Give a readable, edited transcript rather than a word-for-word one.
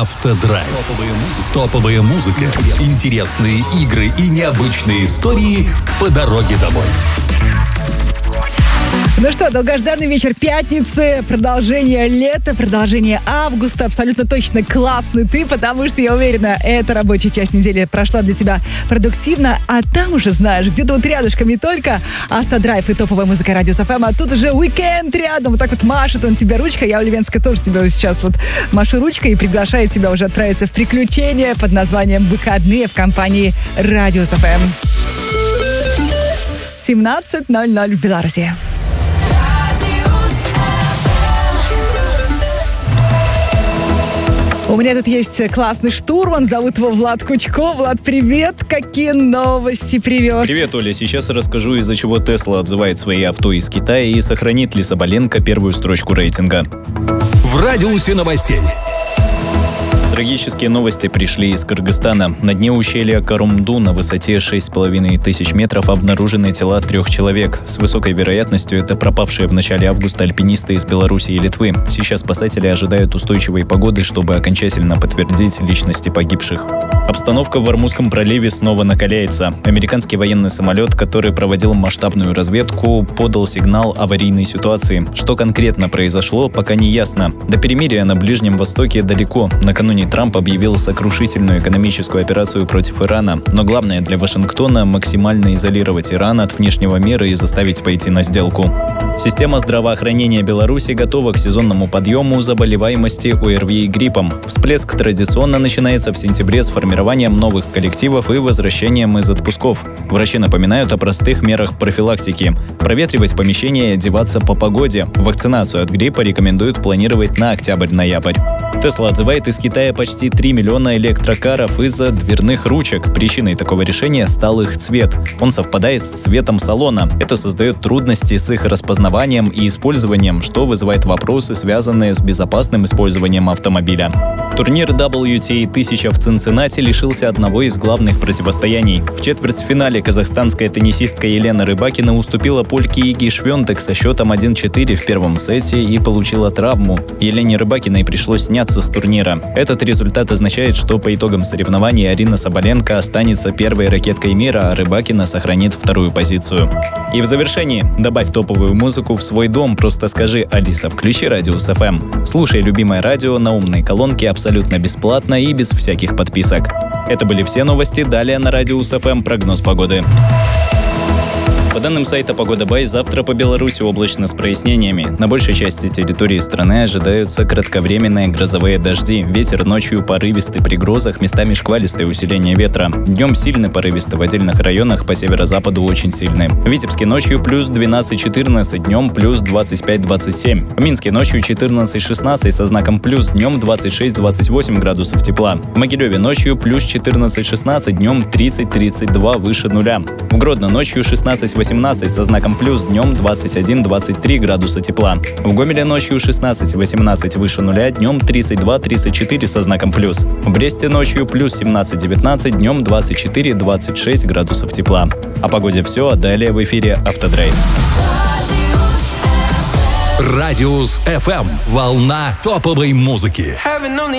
Автодрайв. Топовая музыка, интересные игры и необычные истории по дороге домой. Ну что, долгожданный вечер пятницы, продолжение лета, продолжение августа. Абсолютно точно классный ты, потому что, я уверена, эта рабочая часть недели прошла для тебя продуктивно. А там уже, знаешь, где-то вот рядышком не только Автодрайв и топовая музыка Радиус ФМ, а тут уже уикенд рядом. Вот так вот машет он тебе ручкой. Я, Ульвенская, тоже тебе сейчас вот машу ручкой и приглашаю тебя уже отправиться в приключения под названием «Выходные» в компании Радиус ФМ. 17:00 в Беларуси. У меня тут есть классный штурман, зовут его Влад Кучко. Влад, привет! Какие новости привез? Привет, Оля. Сейчас расскажу, из-за чего Tesla отзывает свои авто из Китая и сохранит ли Соболенко первую строчку рейтинга. В радиусе новостей. Трагические новости пришли из Кыргызстана. На дне ущелья Карумду на высоте 6500 метров обнаружены тела 3 человек. С высокой вероятностью это пропавшие в начале августа альпинисты из Беларуси и Литвы. Сейчас спасатели ожидают устойчивой погоды, чтобы окончательно подтвердить личности погибших. Обстановка в Ормузском проливе снова накаляется. Американский военный самолет, который проводил масштабную разведку, подал сигнал аварийной ситуации. Что конкретно произошло, пока не ясно. До перемирия на Ближнем Востоке далеко. Накануне Трамп объявил сокрушительную экономическую операцию против Ирана. Но главное для Вашингтона – максимально изолировать Иран от внешнего мира и заставить пойти на сделку. Система здравоохранения Беларуси готова к сезонному подъему заболеваемости ОРВИ и гриппом. Всплеск традиционно начинается в сентябре с формированием новых коллективов и возвращением из отпусков. Врачи напоминают о простых мерах профилактики. Проветривать помещение и одеваться по погоде. Вакцинацию от гриппа рекомендуют планировать на октябрь-ноябрь. Tesla отзывает из Китая почти 3 миллиона электрокаров из-за дверных ручек. Причиной такого решения стал их цвет. Он совпадает с цветом салона. Это создает трудности с их распознаванием и использованием, что вызывает вопросы, связанные с безопасным использованием автомобиля. Турнир WTA 1000 в Цинциннати лишился одного из главных противостояний. В четвертьфинале казахстанская теннисистка Елена Рыбакина уступила польке Иги Швентек со счетом 1-4 в первом сете и получила травму. Елене Рыбакиной пришлось сняться с турнира. Этот результат означает, что по итогам соревнований Арина Соболенко останется первой ракеткой мира, а Рыбакина сохранит вторую позицию. И в завершении добавь топовую музыку в свой дом. Просто скажи: «Алиса, включи Радиус ФМ». Слушай любимое радио на умной колонке абсолютно бесплатно и без всяких подписок. Это были все новости. Далее на Радиус ФМ прогноз погоды. По данным сайта «Погода.бай», завтра по Беларуси облачно с прояснениями. На большей части территории страны ожидаются кратковременные грозовые дожди. Ветер ночью порывистый при грозах, местами шквалистое усиление ветра. Днем сильный порывистый в отдельных районах, по северо-западу очень сильный. В Витебске ночью плюс 12-14, днем плюс 25-27. В Минске ночью 14-16 со знаком плюс, днем 26-28 градусов тепла. В Могилеве ночью плюс 14-16, днем 30-32 выше нуля. В Гродно ночью 16-18 со знаком плюс, днем 21-23 градуса тепла. В Гомеле ночью 16-18 выше нуля, днем 32-34 со знаком плюс. В Бресте ночью плюс 17-19, днем 24-26 градусов тепла. О погоде все, а далее в эфире Автодрайв. Радиус ФМ. Волна топовой музыки.